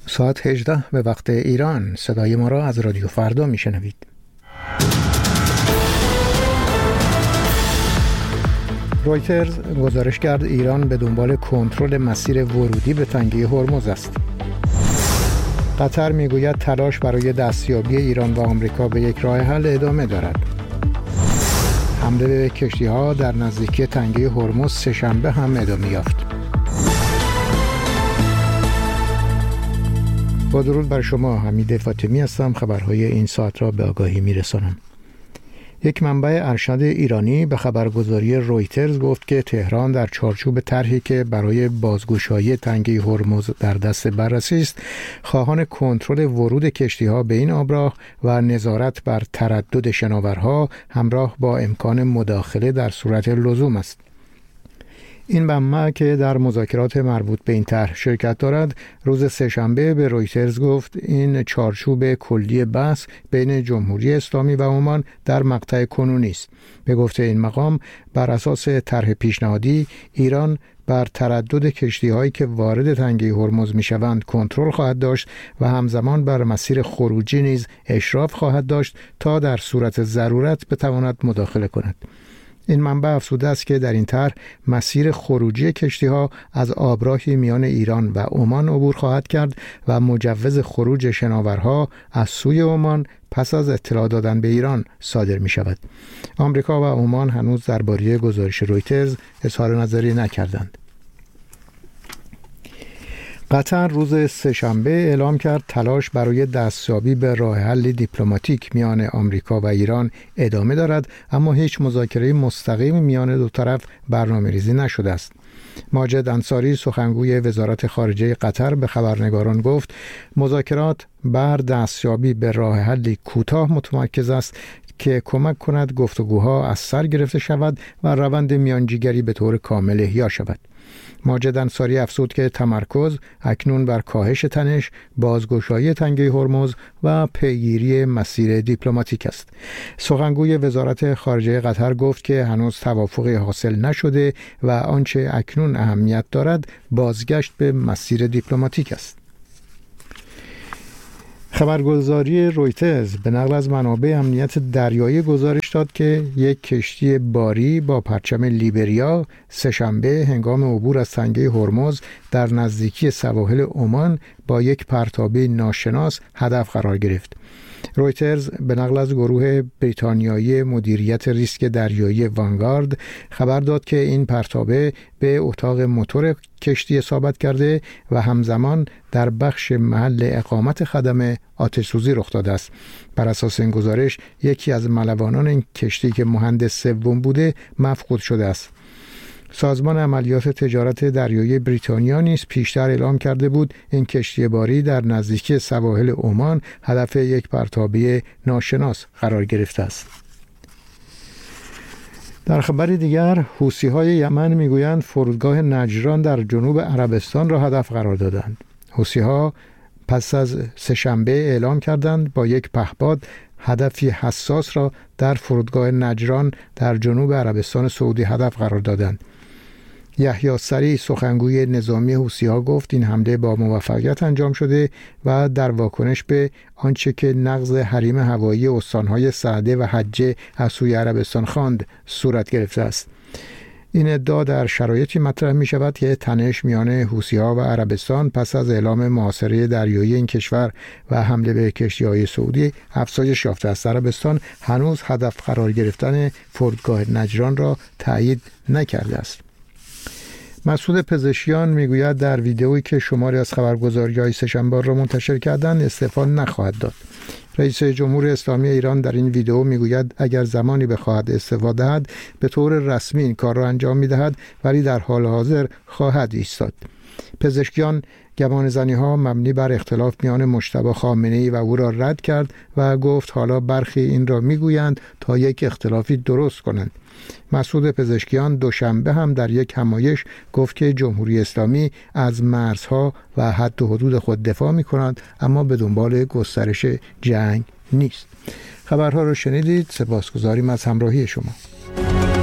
ساعت 18 به وقت ایران. صدای ما را از رادیو فردا میشنوید. رویترز گزارش کرد ایران به دنبال کنترل مسیر ورودی به تنگه هرمز است. قطر میگوید تلاش برای دستیابی ایران و آمریکا به یک راه حل ادامه دارد. حمله به کشتی‌ها در نزدیکی تنگه هرمز سه‌شنبه هم ادامه یافت. با درود بر شما، حمید فاطمی هستم. خبرهای این ساعت را به آگاهی میرسانم. یک منبع ارشد ایرانی به خبرگزاری رویترز گفت که تهران در چارچوب طرحی که برای بازگشایی تنگه هرمز در دست بررسی است، خواهان کنترل ورود کشتی‌ها به این آبراه و نظارت بر تردد شناورها همراه با امکان مداخله در صورت لزوم است. این منبع که در مذاکرات مربوط به این طرح شرکت دارد، روز سه‌شنبه به رویترز گفت این چارچوب کلی بحث بین جمهوری اسلامی و عمان در مقطع کنونی است. به گفته این مقام، بر اساس طرح پیشنهادی، ایران بر تردد کشتی‌هایی که وارد تنگه هرمز می‌شوند کنترل خواهد داشت و همزمان بر مسیر خروجی نیز اشراف خواهد داشت تا در صورت ضرورت بتواند مداخله کند. این منبع افزوده است که در این طرح مسیر خروجی کشتی‌ها از آبراهی میان ایران و عمان عبور خواهد کرد و مجوز خروج شناورها از سوی عمان پس از اطلاع دادن به ایران صادر می شود. آمریکا و عمان هنوز درباره گزارش رویترز اظهار نظری نکردند. قطر روز سه‌شنبه اعلام کرد تلاش برای دستیابی به راه حل دیپلماتیک میان آمریکا و ایران ادامه دارد، اما هیچ مذاکره مستقیم میان دو طرف برنامه‌ریزی نشده است. ماجد انصاری، سخنگوی وزارت خارجه قطر، به خبرنگاران گفت مذاکرات بر دستیابی به راه حلی کوتاه متمرکز است که کمک کند گفتگوها از سر گرفته شود و روند میانجیگری به طور کامل احیا شود. ماجد انصاری افزود که تمرکز اکنون بر کاهش تنش، بازگشایی تنگه هرمز و پیگیری مسیر دیپلماتیک است. سخنگوی وزارت خارجه قطر گفت که هنوز توافقی حاصل نشده و آنچه اکنون اهمیت دارد بازگشت به مسیر دیپلماتیک است. خبرگزاری رویترز به نقل از منابع امنیت دریایی گزارش داد که یک کشتی باری با پرچم لیبریا سه‌شنبه هنگام عبور از تنگه هرمز در نزدیکی سواحل عمان با یک پرتابه ناشناس هدف قرار گرفت. رویترز به نقل از گروه بریتانیایی مدیریت ریسک دریایی وانگارد خبر داد که این پرتابه به اتاق موتور کشتی اصابت کرده و همزمان در بخش محل اقامت خدمه آتش‌سوزی رخ داده است. بر اساس این گزارش یکی از ملوانان این کشتی که مهندس سوم بوده مفقود شده است. سازمان عملیات تجارت دریایی بریتانیا نیز پیشتر اعلام کرده بود این کشتی باری در نزدیکی سواحل عمان هدف یک پرتابه ناشناس قرار گرفته است. در خبر دیگر، حوثی‌های یمن میگویند فرودگاه نجران در جنوب عربستان را هدف قرار دادند. حوثی‌ها پس از سه‌شنبه اعلام کردند با یک پهپاد هدفی حساس را در فرودگاه نجران در جنوب عربستان سعودی هدف قرار دادند. یحیی سری، سخنگوی نظامی حوثی‌ها، گفت این حمله با موفقیت انجام شده و در واکنش به آنچه که نقض حریم هوایی استان‌های سعده و حجه از سوی عربستان خواند صورت گرفته است. این ادعا در شرایطی مطرح می شود که تنش میان حوثی‌ها و عربستان پس از اعلام محاصره دریایی این کشور و حمله به کشتی‌های سعودی افزایش یافته است. عربستان هنوز هدف قرار گرفتن فرودگاه نجران را تایید نکرده است. مسعود پزشکیان میگوید در ویدئویی که شماری از خبرگزاری‌های سه‌شنبه را منتشر کردند استعفا نخواهد داد. رئیس جمهور اسلامی ایران در این ویدئو میگوید اگر زمانی بخواهد استعفا دهد به طور رسمی این کار را انجام میدهد، ولی در حال حاضر خواهد ایستاد. پزشکیان گمانه‌زنی‌ها مبنی بر اختلاف میان مجتبی خامنه‌ای و او را رد کرد و گفت حالا برخی این را میگویند تا یک اختلافی درست کنند. مسعود پزشکیان دوشنبه هم در یک همایش گفت که جمهوری اسلامی از مرزها و حد و حدود خود دفاع می‌کند، اما به دنبال گسترش جنگ نیست. خبرها را شنیدید. سپاسگزاریم از همراهی شما.